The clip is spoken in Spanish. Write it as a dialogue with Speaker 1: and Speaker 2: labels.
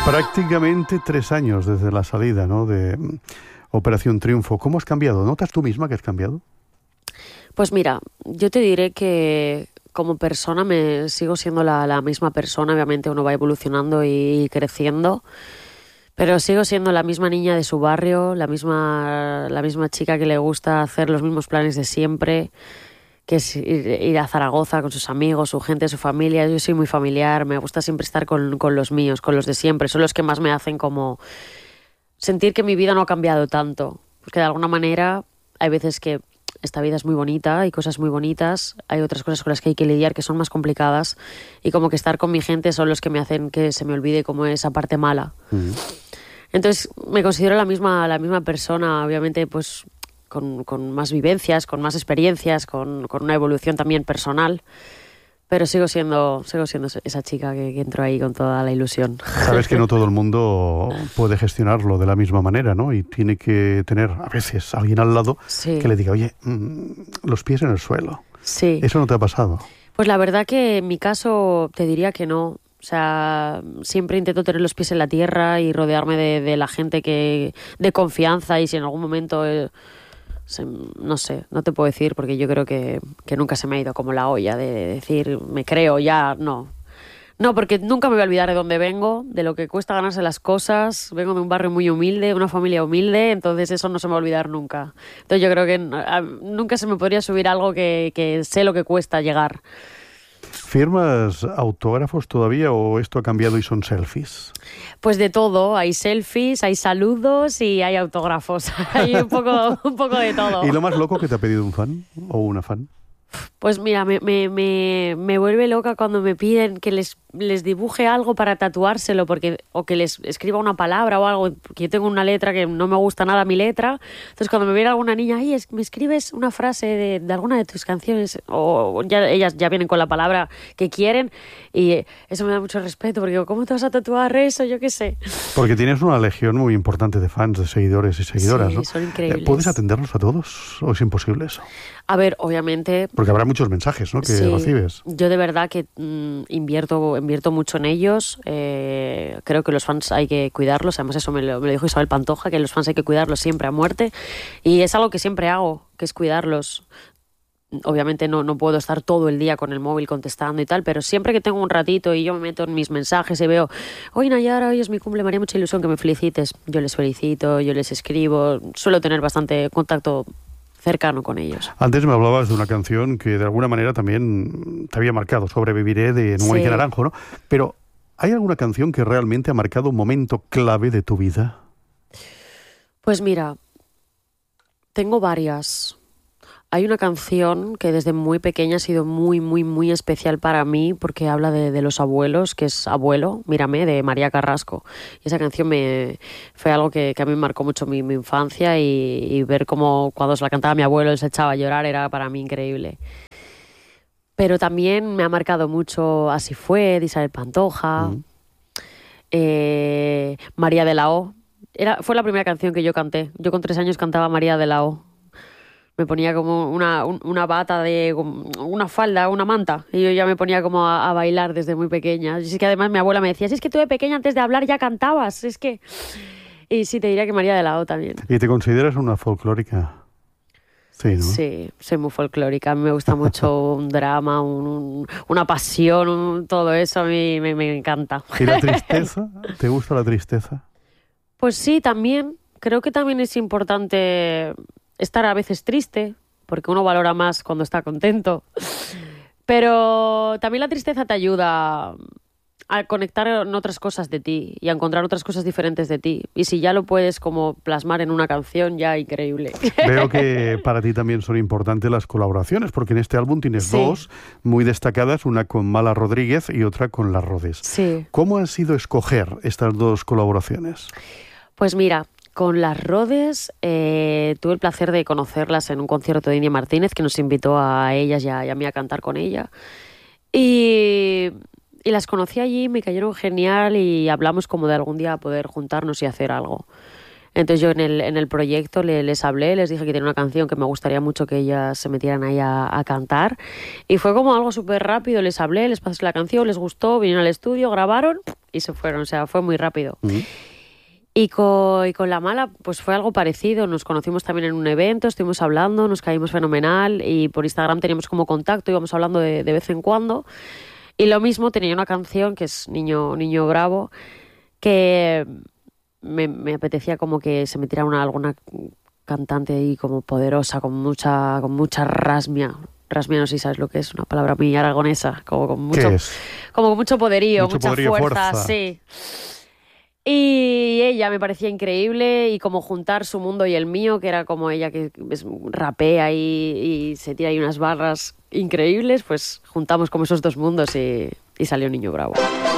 Speaker 1: Prácticamente 3 años desde la salida, ¿no?, de Operación Triunfo. ¿Cómo has cambiado? ¿Notas tú misma que has cambiado?
Speaker 2: Pues mira, yo te diré que como persona me sigo siendo la misma persona. Obviamente uno va evolucionando y creciendo, pero sigo siendo la misma niña de su barrio, la misma chica que le gusta hacer los mismos planes de siempre, que es ir a Zaragoza con sus amigos, su gente, su familia. Yo soy muy familiar, me gusta siempre estar con los míos, con los de siempre. Son los que más me hacen como sentir que mi vida no ha cambiado tanto. Porque de alguna manera hay veces que esta vida es muy bonita, hay cosas muy bonitas, hay otras cosas con las que hay que lidiar que son más complicadas, y como que estar con mi gente son los que me hacen que se me olvide como esa parte mala. Entonces me considero la misma persona, obviamente pues con más vivencias, con más experiencias, con una evolución también personal, pero sigo siendo esa chica que entró ahí con toda la ilusión.
Speaker 1: Sabes que no todo el mundo puede gestionarlo de la misma manera, ¿no? Y tiene que tener a veces alguien al lado que le diga, oye, los pies en el suelo.
Speaker 2: Sí.
Speaker 1: ¿Eso no te ha pasado?
Speaker 2: Pues la verdad que en mi caso te diría que no. O sea, siempre intento tener los pies en la tierra y rodearme de la gente de confianza, y si en algún momento no sé, no te puedo decir, porque yo creo que nunca se me ha ido como la olla de decir, me creo ya, no. No, porque nunca me voy a olvidar de dónde vengo, de lo que cuesta ganarse las cosas. Vengo de un barrio muy humilde, de una familia humilde, entonces eso no se me va a olvidar nunca. Entonces yo creo que nunca se me podría subir algo que sé lo que cuesta llegar.
Speaker 1: ¿Firmas autógrafos todavía o esto ha cambiado y son selfies?
Speaker 2: Pues de todo, hay selfies, hay saludos y hay autógrafos. Hay un poco de todo.
Speaker 1: ¿Y lo más loco que te ha pedido un fan o una fan?
Speaker 2: Pues mira, me vuelve loca cuando me piden que les dibuje algo para tatuárselo, o que les escriba una palabra o algo, porque yo tengo una letra que no me gusta nada mi letra. Entonces cuando me viene alguna niña, me escribes una frase de alguna de tus canciones, o ya ellas ya vienen con la palabra que quieren, y eso me da mucho respeto, porque digo, ¿cómo te vas a tatuar eso? Yo qué sé.
Speaker 1: Porque tienes una legión muy importante de fans, de seguidores y seguidoras,
Speaker 2: sí,
Speaker 1: ¿no?
Speaker 2: Son increíbles.
Speaker 1: ¿Puedes atenderlos a todos o es imposible eso?
Speaker 2: A ver, obviamente.
Speaker 1: Porque habrá muchos mensajes, ¿no?, que recibes.
Speaker 2: Yo de verdad que invierto mucho en ellos. Creo que los fans hay que cuidarlos. Además eso me lo dijo Isabel Pantoja, que los fans hay que cuidarlos siempre a muerte. Y es algo que siempre hago, que es cuidarlos. Obviamente no puedo estar todo el día con el móvil contestando y tal, pero siempre que tengo un ratito y yo me meto en mis mensajes y veo, oye Nayara, hoy es mi cumple, me haría mucha ilusión que me felicites. Yo les felicito, yo les escribo. Suelo tener bastante contacto cercano con ellos.
Speaker 1: Antes me hablabas de una canción que de alguna manera también te había marcado, Sobreviviré, de Mónica Naranjo, ¿no? Pero ¿hay alguna canción que realmente ha marcado un momento clave de tu vida?
Speaker 2: Pues mira, tengo varias. Hay una canción que desde muy pequeña ha sido muy, muy, muy especial para mí, porque habla de los abuelos, que es Abuelo, Mírame, de María Carrasco. Y esa canción fue algo que a mí me marcó mucho mi infancia, y ver cómo cuando se la cantaba mi abuelo él se echaba a llorar era para mí increíble. Pero también me ha marcado mucho Así fue, de Isabel Pantoja, María de la O. Fue la primera canción que yo canté. Yo con 3 años cantaba María de la O. Me ponía como una bata, una falda, una manta, y yo ya me ponía como a bailar desde muy pequeña. Y es que además mi abuela me decía, si es que tú de pequeña antes de hablar ya cantabas, es que... Y sí, te diría que María de la O también.
Speaker 1: ¿Y te consideras una folclórica? Sí, ¿no?
Speaker 2: Sí, soy muy folclórica. A mí me gusta mucho un drama, una pasión, todo eso a mí me encanta.
Speaker 1: ¿Y la tristeza? ¿Te gusta la tristeza?
Speaker 2: Pues sí, también. Creo que también es importante estar a veces triste, porque uno valora más cuando está contento. Pero también la tristeza te ayuda a conectar en otras cosas de ti y a encontrar otras cosas diferentes de ti. Y si ya lo puedes como plasmar en una canción, ya increíble.
Speaker 1: Veo que para ti también son importantes las colaboraciones, porque en este álbum tienes dos muy destacadas, una con Mala Rodríguez y otra con Las Rodes.
Speaker 2: Sí.
Speaker 1: ¿Cómo ha sido escoger estas dos colaboraciones?
Speaker 2: Pues mira, con Las Rodes tuve el placer de conocerlas en un concierto de India Martínez, que nos invitó a ellas y a mí a cantar con ella. Y las conocí allí, me cayeron genial y hablamos como de algún día poder juntarnos y hacer algo. Entonces yo en el proyecto les hablé, les dije que tenía una canción que me gustaría mucho que ellas se metieran ahí a cantar. Y fue como algo súper rápido, les hablé, les pasé la canción, les gustó, vinieron al estudio, grabaron y se fueron, o sea, fue muy rápido.
Speaker 1: Uh-huh.
Speaker 2: Y con la mala, pues fue algo parecido. Nos conocimos también en un evento, estuvimos hablando, nos caímos fenomenal y por Instagram teníamos como contacto, íbamos hablando de vez en cuando. Y lo mismo, tenía una canción que es Niño Bravo, que me apetecía como que se metiera alguna cantante ahí como poderosa, con mucha rasmia. Rasmia, no sé si sabes lo que es, una palabra muy aragonesa, como con mucho,
Speaker 1: ¿Qué es?
Speaker 2: como con mucho poderío,
Speaker 1: Mucho
Speaker 2: mucha
Speaker 1: poderío,
Speaker 2: fuerza,
Speaker 1: fuerza.
Speaker 2: sí. Y ella me parecía increíble y como juntar su mundo y el mío, que era como ella que rapea y se tira ahí unas barras increíbles, pues juntamos como esos dos mundos y salió Niño Bravo.